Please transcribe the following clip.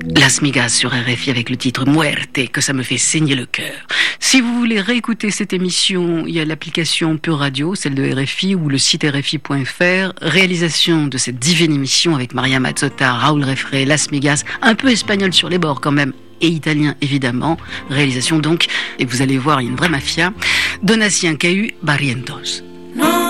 Las Migas sur RFI avec le titre Muerte, que ça me fait saigner le cœur. Si vous voulez réécouter cette émission, il y a l'application Pure Radio, celle de RFI, ou le site rfi.fr. Réalisation de cette divine émission avec Maria Mazzotta, Raoul Refré, Las Migas, un peu espagnol sur les bords quand même, et italien évidemment. Réalisation donc, et vous allez voir, il y a une vraie mafia. Donatien Cahu Barrientos.